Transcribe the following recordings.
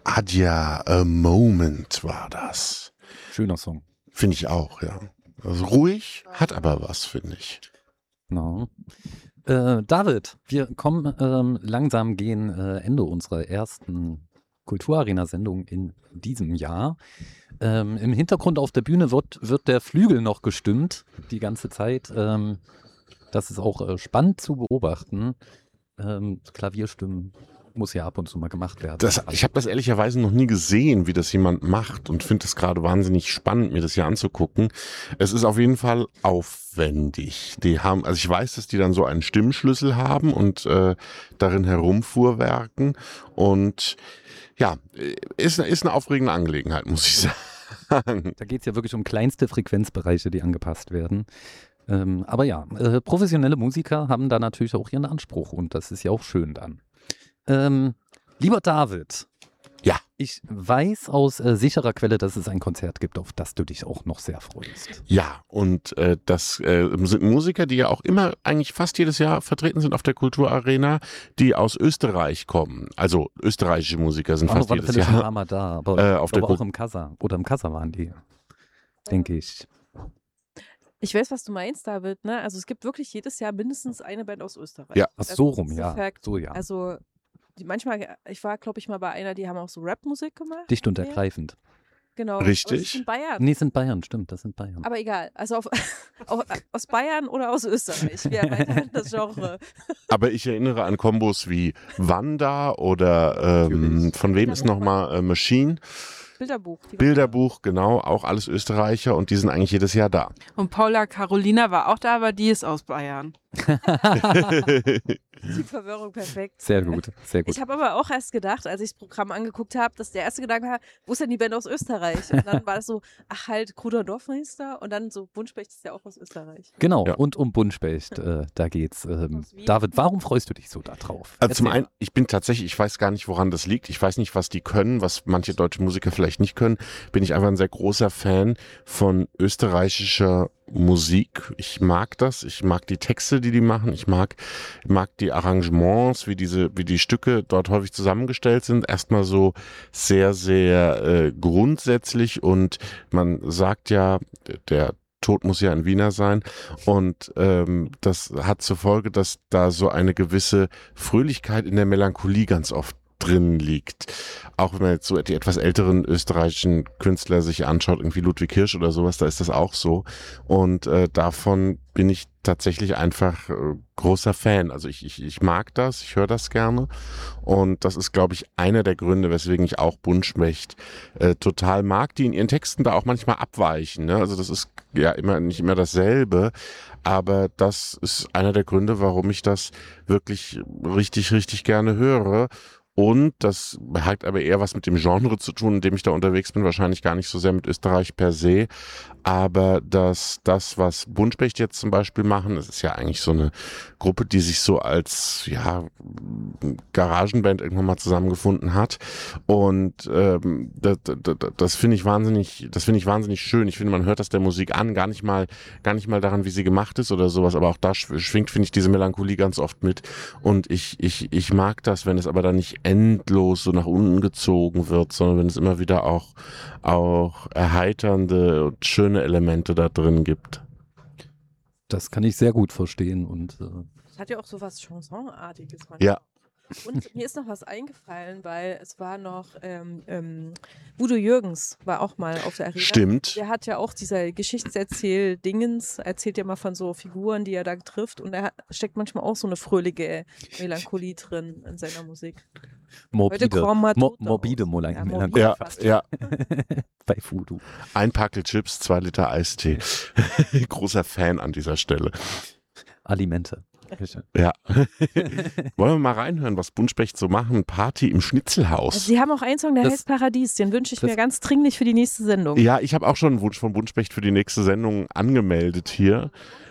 Adja, A Moment war das. Schöner Song. Finde ich auch, ja. Also ruhig, hat aber was, finde ich. No. David, wir kommen langsam gegen Ende unserer ersten Kulturarena-Sendung in diesem Jahr. Im Hintergrund auf der Bühne wird der Flügel noch gestimmt, die ganze Zeit. Das ist auch spannend zu beobachten. Klavierstimmen muss ja ab und zu mal gemacht werden. Ich habe das ehrlicherweise noch nie gesehen, wie das jemand macht und finde es gerade wahnsinnig spannend, mir das hier anzugucken. Es ist auf jeden Fall aufwendig. Also ich weiß, dass die dann so einen Stimmschlüssel haben und darin herumfuhrwerken und ja, ist eine aufregende Angelegenheit, muss ich sagen. Da geht es ja wirklich um kleinste Frequenzbereiche, die angepasst werden. Aber ja, professionelle Musiker haben da natürlich auch ihren Anspruch und das ist ja auch schön dann. Lieber David, ja, ich weiß aus sicherer Quelle, dass es ein Konzert gibt, auf das du dich auch noch sehr freust. Ja, und das sind Musiker, die ja auch immer eigentlich fast jedes Jahr vertreten sind auf der Kulturarena, die aus Österreich kommen. Also österreichische Musiker sind fast jedes Jahr schon mal da, aber auf der auch im Kassa oder im Kassa waren die, denke ich. Ich weiß, was du meinst, David, ne? Also es gibt wirklich jedes Jahr mindestens eine Band aus Österreich. Ja. Ach, so rum, ja. So, ja. Also manchmal, ich war, glaube ich, mal bei einer, die haben auch so Rap-Musik gemacht. Dicht und ergreifend. Genau. Richtig. Aber das sind Bayern. Nee, sind Bayern, stimmt, das sind Bayern. Aber egal, also aus Bayern oder aus Österreich. Wir erweitern das Genre. Aber ich erinnere an Kombos wie Wanda oder von wem ist nochmal Machine? Bilderbuch, genau, auch alles Österreicher und die sind eigentlich jedes Jahr da. Und Paula Carolina war auch da, aber die ist aus Bayern. Die Verwirrung perfekt. Sehr gut, sehr gut. Ich habe aber auch erst gedacht, als ich das Programm angeguckt habe, dass der erste Gedanke war, wo ist denn die Band aus Österreich? Und dann war das so, ach halt, Kruder Dorfmeister und dann so, Buntspecht ist ja auch aus Österreich. Genau, ja. Und um Buntspecht, da geht's. David, warum freust du dich so da drauf? Also zum einen, ich weiß gar nicht, woran das liegt. Ich weiß nicht, was die können, was manche deutsche Musiker vielleicht nicht können. Bin ich einfach ein sehr großer Fan von österreichischer Musik. Ich mag das. Ich mag die Texte, die machen. Ich mag die Arrangements, wie die Stücke dort häufig zusammengestellt sind. Erstmal so sehr, sehr grundsätzlich und man sagt ja, der Tod muss ja ein Wiener sein und das hat zur Folge, dass da so eine gewisse Fröhlichkeit in der Melancholie ganz oft drin liegt. Auch wenn man jetzt so die etwas älteren österreichischen Künstler sich anschaut, irgendwie Ludwig Hirsch oder sowas, da ist das auch so. Und davon bin ich tatsächlich einfach großer Fan. Also ich mag das, ich höre das gerne. Und das ist, glaube ich, einer der Gründe, weswegen ich auch Buntspecht total mag, die in ihren Texten da auch manchmal abweichen. Ne? Also das ist ja nicht immer dasselbe. Aber das ist einer der Gründe, warum ich das wirklich richtig, richtig gerne höre. Und das hat aber eher was mit dem Genre zu tun, in dem ich da unterwegs bin, wahrscheinlich gar nicht so sehr mit Österreich per se, aber das, was Buntspecht jetzt zum Beispiel machen, das ist ja eigentlich so eine Gruppe, die sich so als Garagenband irgendwann mal zusammengefunden hat und das finde ich wahnsinnig schön. Ich finde, man hört das der Musik an, gar nicht mal daran, wie sie gemacht ist oder sowas, aber auch da schwingt, finde ich, diese Melancholie ganz oft mit und ich mag das, wenn es aber dann nicht endlos so nach unten gezogen wird, sondern wenn es immer wieder auch erheiternde und schöne Elemente da drin gibt. Das kann ich sehr gut verstehen. Und das hat ja auch so was Chansonartiges. Ja. Und mir ist noch was eingefallen, weil es war noch Udo Jürgens war auch mal auf der Arena. Stimmt. Der hat ja auch dieser Geschichtserzähl-Dingens, erzählt ja mal von so Figuren, die er da trifft und er steckt manchmal auch so eine fröhliche Melancholie drin in seiner Musik. Morbide Melancholie. Ja. Bei Voodoo. Ein Packel Chips, 2 Liter Eistee. Großer Fan an dieser Stelle. Alimente. Ja. Wollen wir mal reinhören, was Buntspecht so machen? Party im Schnitzelhaus. Also sie haben auch einen Song, der heißt Paradies. Den wünsche ich mir ganz dringlich für die nächste Sendung. Ja, ich habe auch schon einen Wunsch von Buntspecht für die nächste Sendung angemeldet hier.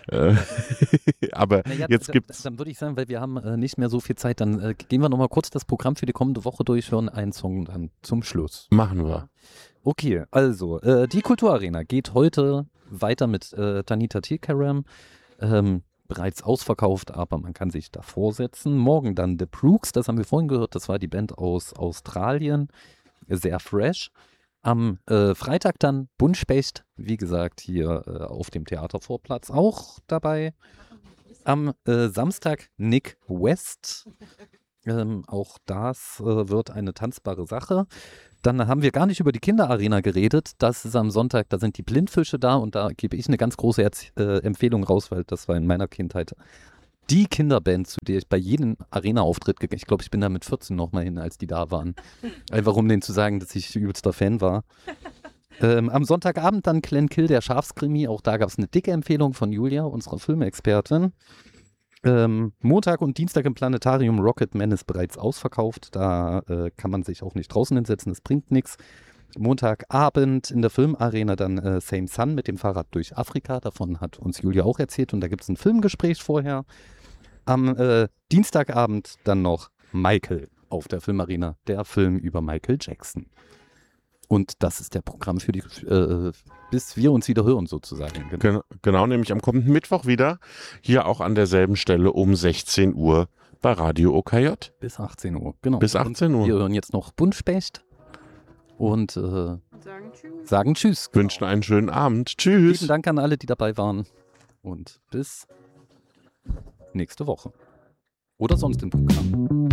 Aber jetzt gibt's. Dann würde ich sagen, weil wir haben nicht mehr so viel Zeit, dann gehen wir nochmal kurz das Programm für die kommende Woche durch, hören einen Song dann zum Schluss. Machen wir. Okay, also die Kulturarena geht heute weiter mit Tanita Tikaram. Bereits ausverkauft, aber man kann sich davor setzen. Morgen dann The Brooks, das haben wir vorhin gehört, das war die Band aus Australien. sehr fresh. Am Freitag dann Buntspecht, wie gesagt, hier auf dem Theatervorplatz auch dabei. Am Samstag Nick West. Auch das wird eine tanzbare Sache. Dann haben wir gar nicht über die Kinderarena geredet. Das ist am Sonntag, da sind die Blindfische da und da gebe ich eine ganz große Empfehlung raus, weil das war in meiner Kindheit die Kinderband, zu der ich bei jedem Arena-Auftritt gegangen bin. Ich glaube, ich bin da mit 14 nochmal hin, als die da waren. Einfach um denen zu sagen, dass ich übelster Fan war. Am Sonntagabend dann Glenn Kill, der Schafskrimi. Auch da gab es eine dicke Empfehlung von Julia, unserer Filmexpertin. Montag und Dienstag im Planetarium Rocket Man ist bereits ausverkauft. Da kann man sich auch nicht draußen hinsetzen, das bringt nichts. Montagabend in der Filmarena dann Same Sun mit dem Fahrrad durch Afrika. Davon hat uns Julia auch erzählt und da gibt es ein Filmgespräch vorher. Am Dienstagabend dann noch Michael auf der Filmarena, der Film über Michael Jackson. Und das ist der Programm für die, bis wir uns wieder hören sozusagen. Genau, nämlich am kommenden Mittwoch wieder, hier auch an derselben Stelle um 16 Uhr bei Radio OKJ. Bis 18 Uhr, genau. Bis 18 Uhr. Wir hören jetzt noch Buntspecht und sagen Tschüss. Genau. Wünschen einen schönen Abend. Tschüss. Vielen Dank an alle, die dabei waren und bis nächste Woche. Oder sonst im Programm.